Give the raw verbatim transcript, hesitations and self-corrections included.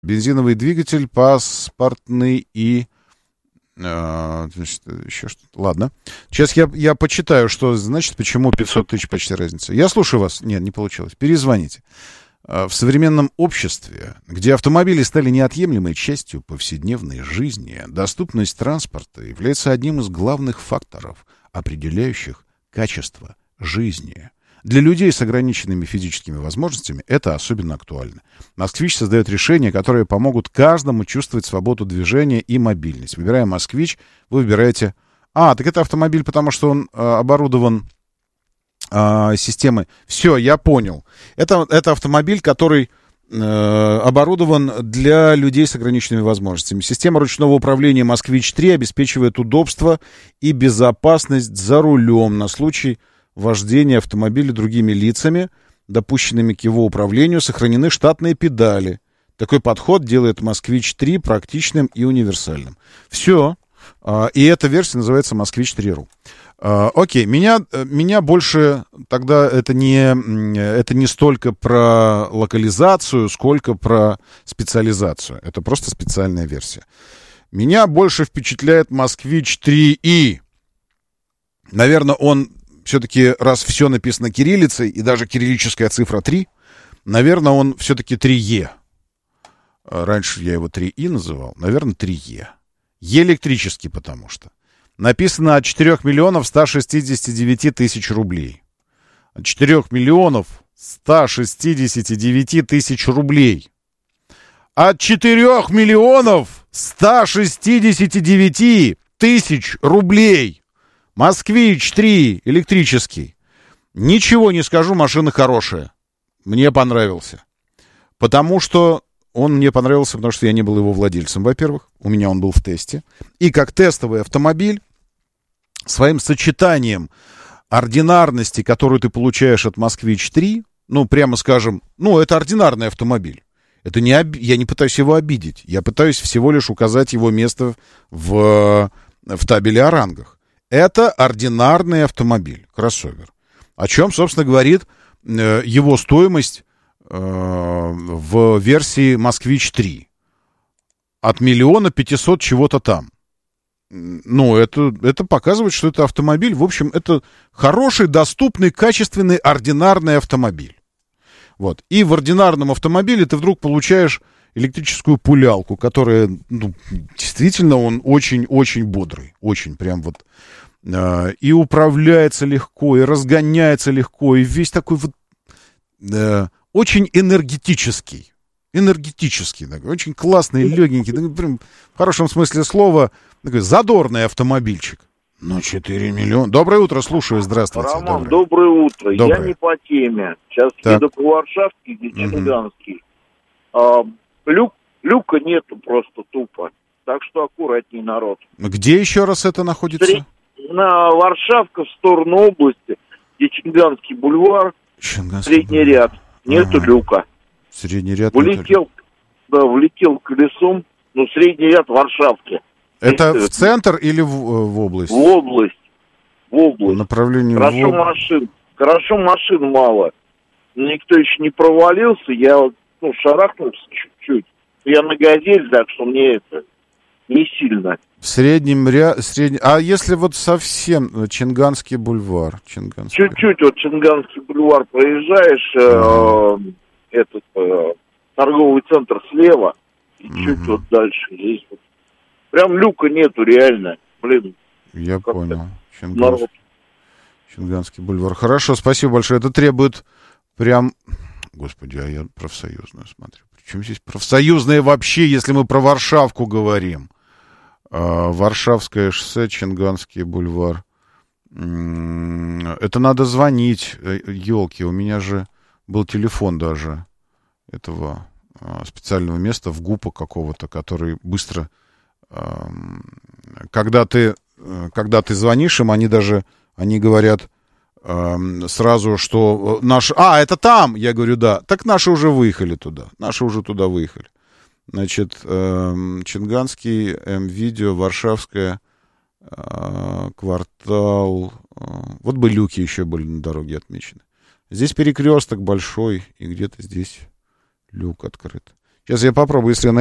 Бензиновый двигатель, паспортный и... Э, значит, еще что-то. Ладно. Сейчас я, я почитаю, что значит, почему пятьсот тысяч почти разница. Я слушаю вас. Нет, не получилось. Перезвоните. В современном обществе, где автомобили стали неотъемлемой частью повседневной жизни, доступность транспорта является одним из главных факторов, определяющих качество жизни. Для людей с ограниченными физическими возможностями это особенно актуально. «Москвич» создает решения, которые помогут каждому чувствовать свободу движения и мобильность. Выбирая «Москвич», вы выбираете... А, так это автомобиль, потому что он э, оборудован... системы. Все, я понял. Это, это автомобиль, который э, оборудован для людей с ограниченными возможностями. Система ручного управления «Москвич три» обеспечивает удобство и безопасность за рулем на случай вождения автомобиля другими лицами, допущенными к его управлению. Сохранены штатные педали. Такой подход делает «Москвич три» практичным и универсальным. Все. Э, и эта версия называется «Москвич три точка ру». Uh, окей, меня, меня больше тогда это не, это не столько про локализацию, сколько про специализацию. Это просто специальная версия. Меня больше впечатляет «Москвич три и». Наверное, он все-таки, раз все написано кириллицей, и даже кириллическая цифра три, наверное, он все-таки три е. Раньше я его три и называл, наверное, три е. Е-электрический, потому что. Написано от четырёх миллионов ста шестидесяти девяти тысяч рублей. От четырёх миллионов ста шестидесяти девяти тысяч рублей. От четырёх миллионов ста шестидесяти девяти тысяч рублей. «Москвич три» электрический. Ничего не скажу, машина хорошая. Мне понравился. Потому что он мне понравился, потому что я не был его владельцем, во-первых. У меня он был в тесте. И как тестовый автомобиль, своим сочетанием ординарности, которую ты получаешь от «Москвич три», ну, прямо скажем, ну, это ординарный автомобиль. Это не об... Я не пытаюсь его обидеть. Я пытаюсь всего лишь указать его место в, в табеле о рангах. Это ординарный автомобиль, кроссовер. О чем, собственно, говорит э, его стоимость э, в версии «Москвич три». От миллиона пятисот чего-то там. Ну, это, это показывает, что это автомобиль. В общем, это хороший, доступный, качественный, ординарный автомобиль. Вот. И в ординарном автомобиле ты вдруг получаешь электрическую пулялку, которая, ну, действительно, он очень-очень бодрый. Очень прям вот. Э, и управляется легко, и разгоняется легко, и весь такой вот э, очень энергетический. Энергетический, такой, очень классный, легенький, такой, прям, в хорошем смысле слова, такой задорный автомобильчик. Ну, четыре миллиона. Доброе утро, слушаю, здравствуйте. Роман, доброе, доброе утро. Доброе. Я не по теме. Сейчас так. еду по Варшавке, где Чинганский. А, люк, люка нету просто тупо. Так что аккуратней, народ. Где еще раз это находится? Сред... На Варшавка в сторону области, где Чинганский бульвар, Чинганский средний бульвар. ряд. Нету ага. люка. Средний ряд. Влетел, да, влетел колесом, но средний ряд Варшавки. Это в центр или в, в область? В область. В область. Направление Хорошо в... машин. Хорошо машин мало. Никто еще не провалился. Я ну, шарахнулся чуть-чуть. Я на «Газель», так что мне это не сильно. В среднем ряде... Средний... А если вот совсем Чинганский бульвар? Чинганский. Чуть-чуть вот Чинганский бульвар проезжаешь, ага. э, этот э, торговый центр слева, и угу. чуть вот дальше. Здесь вот. Прям люка нету, реально. Блин. Я понял. Чинганский. Чинганский бульвар. Хорошо, спасибо большое. Это требует прям... Господи, а я профсоюзную смотрю. Причем здесь профсоюзные вообще, если мы про Варшавку говорим? А, Варшавское шоссе, Чинганский бульвар. Это надо звонить. Ёлки, у меня же был телефон даже этого специального места в ГУПа какого-то, который быстро... Когда ты, когда ты звонишь им, они даже, они говорят э, сразу, что наш... А, это там! Я говорю, да. Так наши уже выехали туда. Наши уже туда выехали. Значит, э, Чинганский, М-видео, Варшавская, э, квартал... Э, вот бы люки еще были на дороге отмечены. Здесь перекресток большой, и где-то здесь люк открыт. Сейчас я попробую, если я